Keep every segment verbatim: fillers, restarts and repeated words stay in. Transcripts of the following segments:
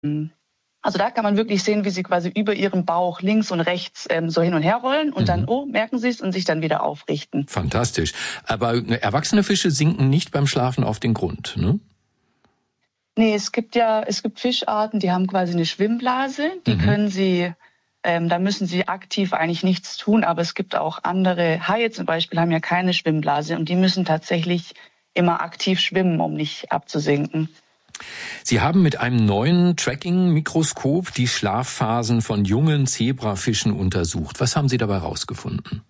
Also da kann man wirklich sehen, wie sie quasi über ihrem Bauch links und rechts ähm, so hin und her rollen und mhm. dann, oh, merken sie es und sich dann wieder aufrichten. Fantastisch. Aber erwachsene Fische sinken nicht beim Schlafen auf den Grund, ne? Nee, es gibt ja, es gibt Fischarten, die haben quasi eine Schwimmblase. Die mhm. können sie, ähm, da müssen sie aktiv eigentlich nichts tun. Aber es gibt auch andere, Haie zum Beispiel haben ja keine Schwimmblase und die müssen tatsächlich immer aktiv schwimmen, um nicht abzusinken. Sie haben mit einem neuen Tracking-Mikroskop die Schlafphasen von jungen Zebrafischen untersucht. Was haben Sie dabei rausgefunden?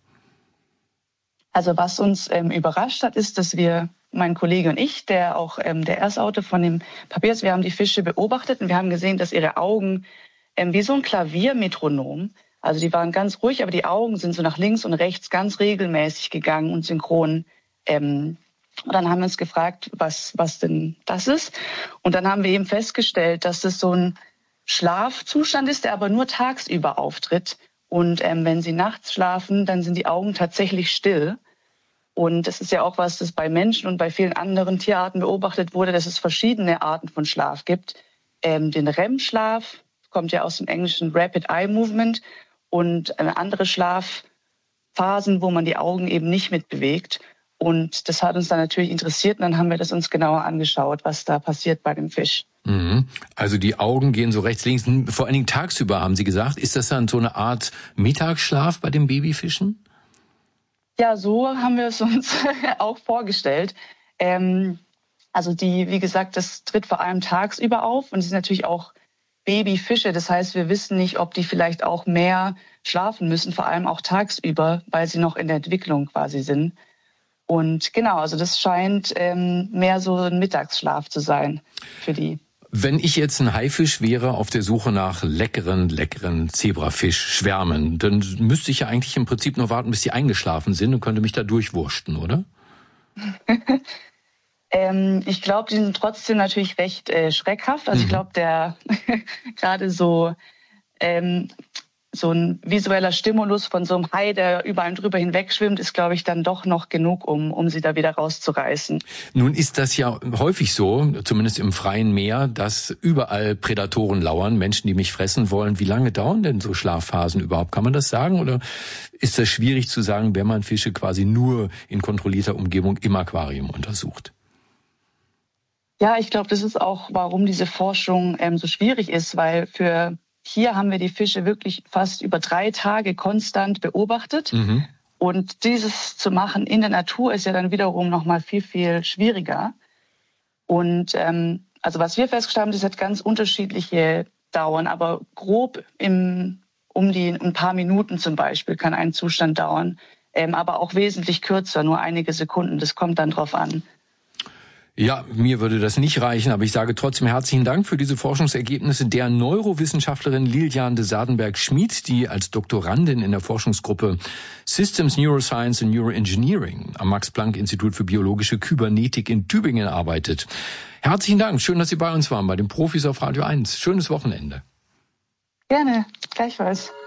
Also was uns ähm, überrascht hat, ist, dass wir, mein Kollege und ich, der auch ähm, der Erstautor von dem Papier ist, wir haben die Fische beobachtet und wir haben gesehen, dass ihre Augen ähm, wie so ein Klaviermetronom, also die waren ganz ruhig, aber die Augen sind so nach links und rechts ganz regelmäßig gegangen und synchron. Ähm, Und dann haben wir uns gefragt, was, was denn das ist. Und dann haben wir eben festgestellt, dass das so ein Schlafzustand ist, der aber nur tagsüber auftritt. Und ähm, wenn sie nachts schlafen, dann sind die Augen tatsächlich still. Und das ist ja auch was, das bei Menschen und bei vielen anderen Tierarten beobachtet wurde, dass es verschiedene Arten von Schlaf gibt. Ähm, den R E M-Schlaf kommt ja aus dem englischen Rapid Eye Movement und eine andere Schlafphasen, wo man die Augen eben nicht mitbewegt. Und das hat uns dann natürlich interessiert und dann haben wir das uns genauer angeschaut, was da passiert bei dem Fisch. Mhm. Also die Augen gehen so rechts, links, vor allen Dingen tagsüber, haben Sie gesagt. Ist das dann so eine Art Mittagsschlaf bei den Babyfischen? Ja, so haben wir es uns auch vorgestellt. Ähm, also die, wie gesagt, das tritt vor allem tagsüber auf und es sind natürlich auch Babyfische. Das heißt, wir wissen nicht, ob die vielleicht auch mehr schlafen müssen, vor allem auch tagsüber, weil sie noch in der Entwicklung quasi sind. Und genau, also das scheint ähm, mehr so ein Mittagsschlaf zu sein für die. Wenn ich jetzt ein Haifisch wäre auf der Suche nach leckeren, leckeren Zebrafischschwärmen, dann müsste ich ja eigentlich im Prinzip nur warten, bis die eingeschlafen sind und könnte mich da durchwursten, oder? ähm, ich glaube, die sind trotzdem natürlich recht äh, schreckhaft. Also mhm. ich glaube, der gerade so... Ähm, So ein visueller Stimulus von so einem Hai, der über einem drüber hinwegschwimmt, ist, glaube ich, dann doch noch genug, um, um sie da wieder rauszureißen. Nun ist das ja häufig so, zumindest im freien Meer, dass überall Prädatoren lauern, Menschen, die mich fressen wollen. Wie lange dauern denn so Schlafphasen überhaupt? Kann man das sagen? Oder ist das schwierig zu sagen, wenn man Fische quasi nur in kontrollierter Umgebung im Aquarium untersucht? Ja, ich glaube, das ist auch, warum diese Forschung ähm, so schwierig ist, weil für hier haben wir die Fische wirklich fast über drei Tage konstant beobachtet. Mhm. Und dieses zu machen in der Natur ist ja dann wiederum noch mal viel, viel schwieriger. Und ähm, also was wir festgestellt haben, das hat ganz unterschiedliche Dauern. Aber grob im, um die ein paar Minuten zum Beispiel kann ein Zustand dauern. Ähm, aber auch wesentlich kürzer, nur einige Sekunden. Das kommt dann drauf an. Ja, mir würde das nicht reichen, aber ich sage trotzdem herzlichen Dank für diese Forschungsergebnisse der Neurowissenschaftlerin Lilian de Sardenberg-Schmid, die als Doktorandin in der Forschungsgruppe Systems Neuroscience and Neuroengineering am Max-Planck-Institut für biologische Kybernetik in Tübingen arbeitet. Herzlichen Dank, schön, dass Sie bei uns waren, bei den Profis auf Radio eins. Schönes Wochenende. Gerne, gleichfalls.